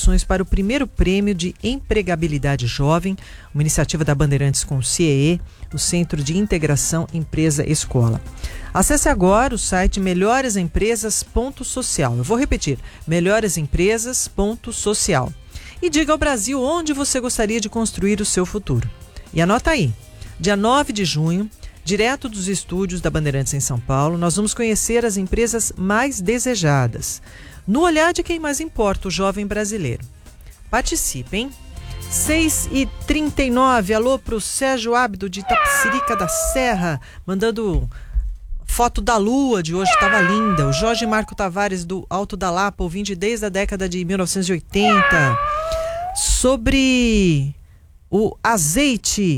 inscrições para o primeiro prêmio de empregabilidade jovem, uma iniciativa da Bandeirantes com o CIEE, o Centro de Integração Empresa-Escola. Acesse agora o site melhoresempresas.social. Eu vou repetir, melhoresempresas.social. E diga ao Brasil onde você gostaria de construir o seu futuro. E anota aí, dia 9 de junho, direto dos estúdios da Bandeirantes em São Paulo, nós vamos conhecer as empresas mais desejadas. No olhar de quem mais importa, o jovem brasileiro. Participem. 6h39, alô pro Sérgio Ábido de Itapecerica da Serra, mandando foto da lua de hoje, estava linda. O Jorge Marco Tavares do Alto da Lapa, ouvinte desde a década de 1980. Sobre o azeite